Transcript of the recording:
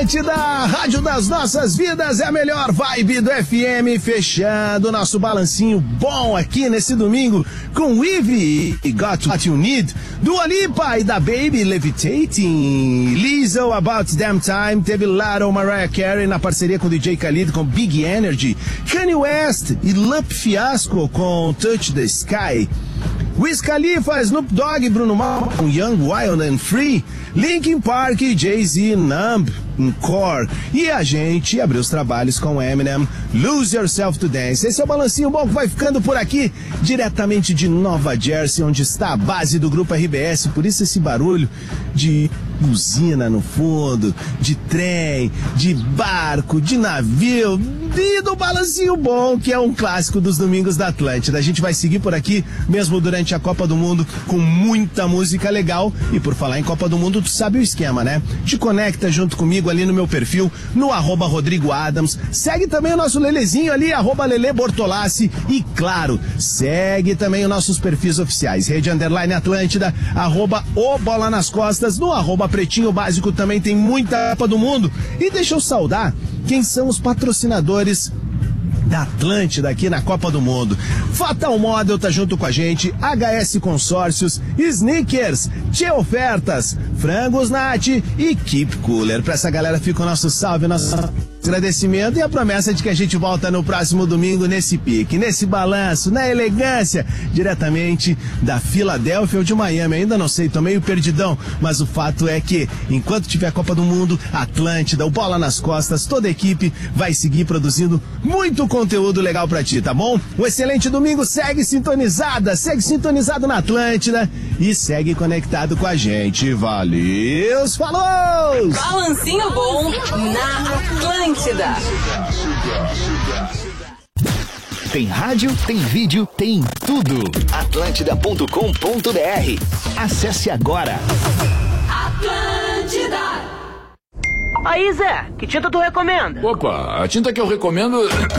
Atlântida, rádio das nossas vidas, é a melhor vibe do FM, fechando o nosso balancinho bom aqui nesse domingo com Ivy e Got What You Need, Dua Lipa e da Baby Levitating, Lizzo, About Damn Time, teve Latto, Mariah Carey na parceria com DJ Khalid com Big Energy, Kanye West e Lump Fiasco com Touch the Sky, Wiz Khalifa, Snoop Dogg, Bruno Mars, Young, Wild and Free, Linkin Park, Jay-Z, Numb, Encore. E a gente abriu os trabalhos com Eminem, Lose Yourself to Dance. Esse é o balancinho bom que vai ficando por aqui, diretamente de Nova Jersey, onde está a base do Grupo RBS. Por isso esse barulho de buzina no fundo, de trem, de barco, de navio e do balancinho bom, que é um clássico dos domingos da Atlântida. A gente vai seguir por aqui, mesmo durante a Copa do Mundo, com muita música legal. E por falar em Copa do Mundo, tu sabe o esquema, né? Te conecta junto comigo ali no meu perfil, no @RodrigoAdams. Segue também o nosso Lelezinho ali, @LeleBortolassi. E claro, segue também os nossos perfis oficiais, Rede Underline Atlântida, @O Bola nas Costas, no @Pretinho Básico também tem muita Copa do Mundo. E deixa eu saudar quem são os patrocinadores da Atlântida aqui na Copa do Mundo. Fatal Model tá junto com a gente, HS Consórcios, Sneakers, Tchê Ofertas, Frangos Nat e Keep Cooler. Pra essa galera fica o nosso salve, nosso agradecimento e a promessa de que a gente volta no próximo domingo nesse pique, nesse balanço, na elegância, diretamente da Filadélfia ou de Miami, ainda não sei, tô meio perdidão, mas o fato é que enquanto tiver a Copa do Mundo, Atlântida, o Bola nas Costas, toda a equipe vai seguir produzindo muito conteúdo legal pra ti, tá bom? Um excelente domingo, segue sintonizado na Atlântida e segue conectado com a gente. Valeu, falou! Balancinho bom na Atlântida. Tem rádio, tem vídeo, tem tudo. Atlântida.com.br. Acesse agora. Atlântida. Aí, Zé, que tinta tu recomenda? Opa, a tinta que eu recomendo